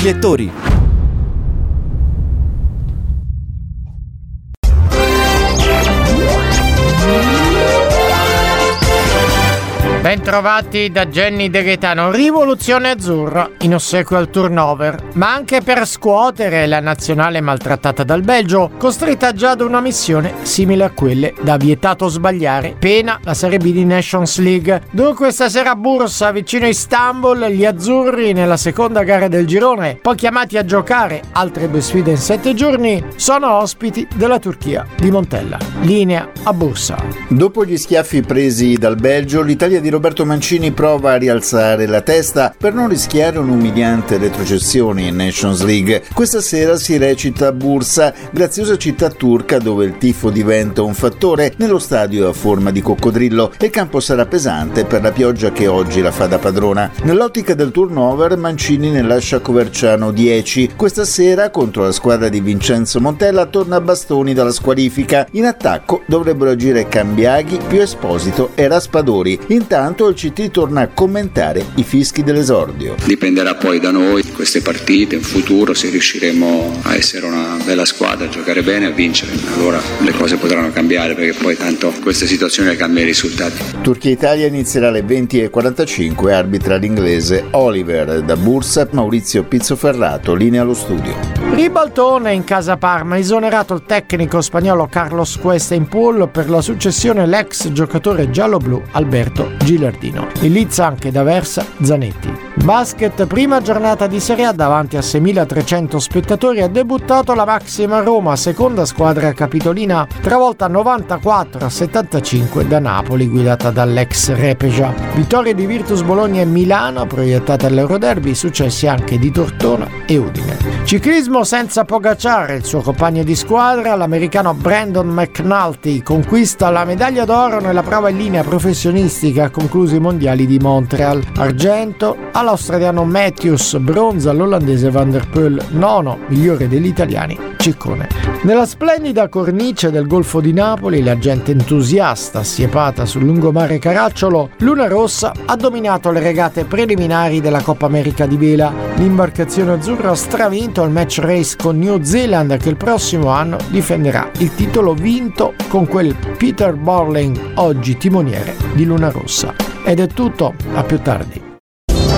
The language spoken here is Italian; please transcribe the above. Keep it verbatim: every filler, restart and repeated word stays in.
lettori. Bentrovati da Jenny De Gaetano. Rivoluzione azzurra in ossequio al turnover, ma anche per scuotere la nazionale maltrattata dal Belgio, costretta già ad una missione simile a quelle da vietato sbagliare, pena la Serie B di Nations League. Dunque stasera a Bursa, vicino a Istanbul, gli azzurri nella seconda gara del girone, poi chiamati a giocare altre due sfide in sette giorni, sono ospiti della Turchia di Montella. Linea a Bursa. Dopo gli schiaffi presi dal Belgio, l'Italia di Roberto Mancini prova a rialzare la testa per non rischiare un'umiliante retrocessione in Nations League. Questa sera si recita a Bursa, graziosa città turca dove il tifo diventa un fattore, nello stadio a forma di coccodrillo, e il campo sarà pesante per la pioggia che oggi la fa da padrona. Nell'ottica del turnover, Mancini ne lascia Coverciano dieci. Questa sera contro la squadra di Vincenzo Montella torna a Bastoni dalla squalifica. In attacco dovrebbero agire Cambiaghi, più Esposito e Raspadori. Intanto il C T torna a commentare i fischi dell'esordio. Dipenderà poi da noi queste partite in futuro, se riusciremo a essere una bella squadra, a giocare bene, a vincere, allora le cose potranno cambiare, perché poi tanto queste situazioni cambiano i risultati. Turchia-Italia inizierà alle venti e quarantacinque, arbitra l'inglese Oliver. Da Bursa Maurizio Pizzoferrato, linea allo studio. Ribaltone in casa Parma, esonerato il tecnico spagnolo Carlos Cuesta in pool per la successione l'ex giocatore giallo-blu Alberto Gilardino. In lizza anche da Versa Zanetti. Basket, prima giornata di Serie A davanti a seimilatrecento spettatori, ha debuttato la Maxima Roma, seconda squadra capitolina, travolta novantaquattro a settantacinque da Napoli, guidata dall'ex Repeja. Vittorie di Virtus Bologna e Milano, proiettate all'Euroderby, successi anche di Tortona e Udine. Ciclismo senza Pogacar, il suo compagno di squadra, l'americano Brandon McNulty, conquista la medaglia d'oro nella prova in linea professionistica conclusi i mondiali di Montreal. Argento all'australiano Matthews, bronzo all'olandese Van der Poel, nono migliore degli italiani Ciccone. Nella splendida cornice del Golfo di Napoli, la gente entusiasta assiepata sul lungomare Caracciolo, Luna Rossa ha dominato le regate preliminari della Coppa America di vela. L'imbarcazione azzurra ha stravinto il match race con New Zealand, che il prossimo anno difenderà il titolo vinto con quel Peter Borling, oggi timoniere di Luna Rossa. Ed è tutto, a più tardi.